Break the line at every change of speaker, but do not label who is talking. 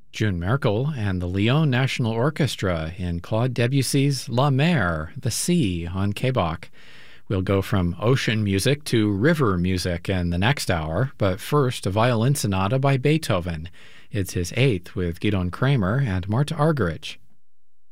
June Merkel and the Lyon National Orchestra in Claude Debussy's La Mer, the Sea, on KBOK. We'll go from ocean music to river music in the next hour, but first a violin sonata by Beethoven. It's his eighth with Gidon Kramer and Marta Argerich.